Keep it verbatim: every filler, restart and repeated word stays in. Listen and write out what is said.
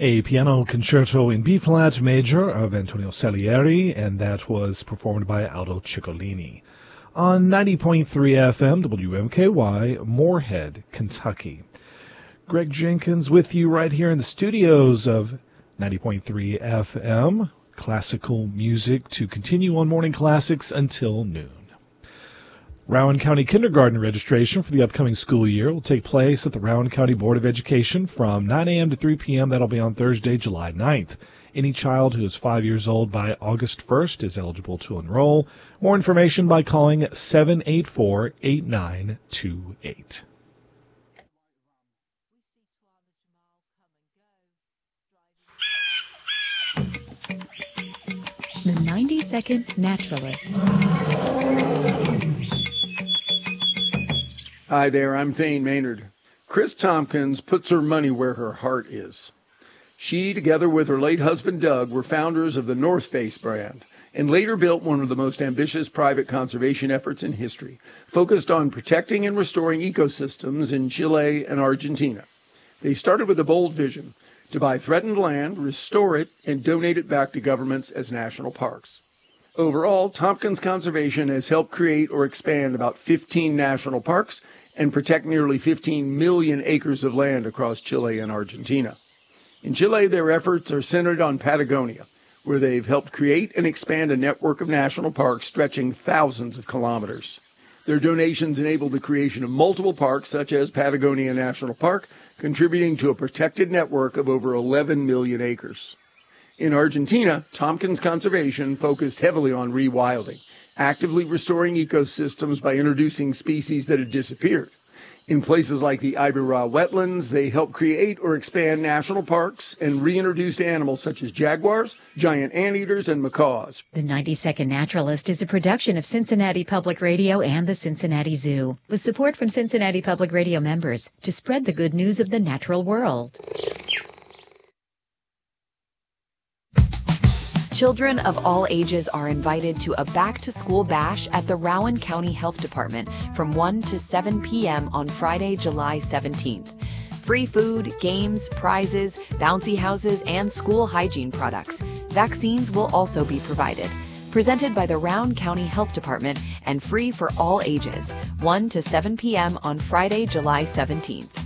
a piano concerto in B-flat major of Antonio Salieri, and that was performed by Aldo Ciccolini. On ninety point three F M, W M K Y, Moorhead, Kentucky. Greg Jenkins with you right here in the studios of ninety point three F M. Classical music to continue on Morning Classics until noon. Rowan County Kindergarten registration for the upcoming school year will take place at the Rowan County Board of Education from nine a.m. to three p.m. That'll be on Thursday, July ninth. Any child who is five years old by August first is eligible to enroll. More information by calling seven eight four, eight nine two eight. The ninety-second Naturalist. Hi there, I'm Thane Maynard. Chris Tompkins puts her money where her heart is. She, together with her late husband Doug, were founders of the North Face brand and later built one of the most ambitious private conservation efforts in history, focused on protecting and restoring ecosystems in Chile and Argentina. They started with a bold vision to buy threatened land, restore it, and donate it back to governments as national parks. Overall, Tompkins Conservation has helped create or expand about fifteen national parks and protect nearly fifteen million acres of land across Chile and Argentina. In Chile, their efforts are centered on Patagonia, where they've helped create and expand a network of national parks stretching thousands of kilometers. Their donations enabled the creation of multiple parks, such as Patagonia National Park, contributing to a protected network of over eleven million acres. In Argentina, Tompkins Conservation focused heavily on rewilding, actively restoring ecosystems by introducing species that had disappeared. In places like the Iberá wetlands, they helped create or expand national parks and reintroduced animals such as jaguars, giant anteaters, and macaws. The ninety-second Naturalist is a production of Cincinnati Public Radio and the Cincinnati Zoo, with support from Cincinnati Public Radio members to spread the good news of the natural world. Children of all ages are invited to a back-to-school bash at the Rowan County Health Department from one to seven p.m. on Friday, July seventeenth. Free food, games, prizes, bouncy houses, and school hygiene products. Vaccines will also be provided. Presented by the Rowan County Health Department and free for all ages. one to seven p.m. on Friday, July seventeenth.